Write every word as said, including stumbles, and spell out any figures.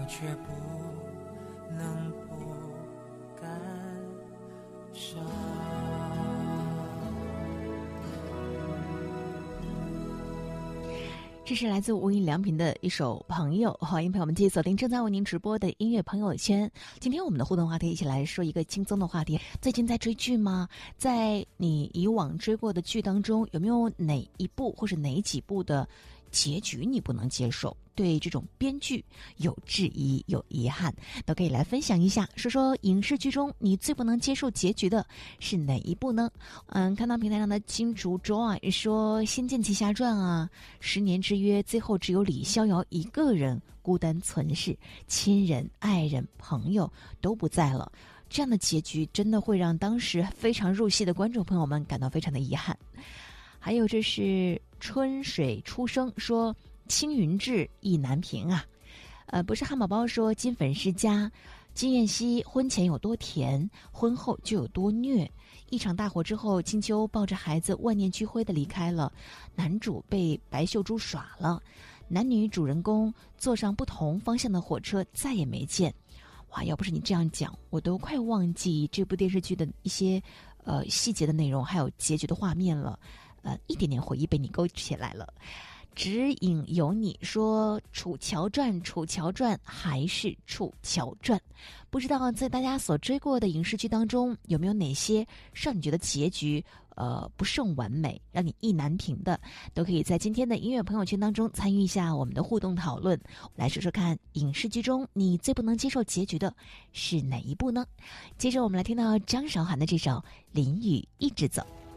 却不能不感伤。 这是来自无印良品的一首《朋友》，欢迎朋友们继续锁定正在为您直播的音乐朋友圈。今天我们的互动话题一起来说一个轻松的话题。最近在追剧吗？在你以往追过的剧当中，有没有哪一部或是哪几部的结局你不能接受？对这种编剧有质疑有遗憾，都可以来分享一下，说说影视剧中你最不能接受结局的是哪一部呢？嗯，看到平台上的金竹 Joy 说《仙剑奇侠传》啊，十年之约最后只有李逍遥一个人孤单存世，亲人爱人朋友都不在了，这样的结局真的会让当时非常入戏的观众朋友们感到非常的遗憾。还有这是春水初生说青云志意难平啊，呃，不是汉堡包说金粉世家，金燕西婚前有多甜，婚后就有多虐。一场大火之后，青丘抱着孩子万念俱灰的离开了，男主被白秀珠耍了，男女主人公坐上不同方向的火车再也没见。哇，要不是你这样讲，我都快忘记这部电视剧的一些呃细节的内容，还有结局的画面了。呃，一点点回忆被你勾起来了。指引有你说楚乔传楚乔传还是楚乔传，不知道在大家所追过的影视剧当中，有没有哪些让你觉得结局呃不甚完美，让你意难平的，都可以在今天的音乐朋友圈当中参与一下我们的互动讨论，来说说看影视剧中你最不能接受结局的是哪一部呢？接着我们来听到张韶涵的这首《淋雨一直走》。